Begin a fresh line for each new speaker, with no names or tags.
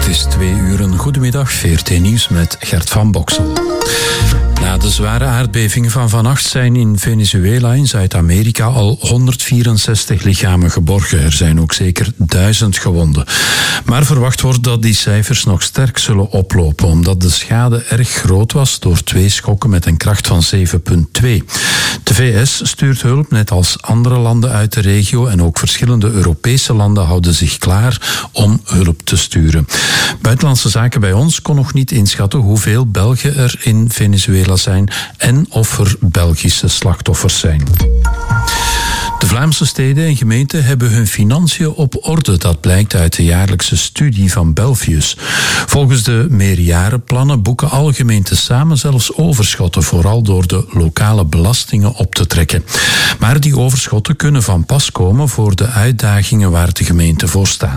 is 2:00. Goedemiddag, VRT Nieuws met Gert van Boksel. Na de zware aardbevingen van vannacht zijn in Venezuela in Zuid-Amerika al 164 lichamen geborgen. Er zijn ook zeker 1000 gewonden. Maar verwacht wordt dat die cijfers nog sterk zullen oplopen, omdat de schade erg groot was door 2 schokken met een kracht van 7,2. De VS stuurt hulp, net als andere landen uit de regio, en ook verschillende Europese landen houden zich klaar om hulp te sturen. Buitenlandse Zaken bij ons kon nog niet inschatten hoeveel Belgen er in Venezuela zijn en of er Belgische slachtoffers zijn. De Vlaamse steden en gemeenten hebben hun financiën op orde. Dat blijkt uit de jaarlijkse studie van Belfius. Volgens de meerjarenplannen boeken alle gemeenten samen zelfs overschotten, vooral door de lokale belastingen op te trekken. Maar die overschotten kunnen van pas komen voor de uitdagingen waar de gemeenten voor staan.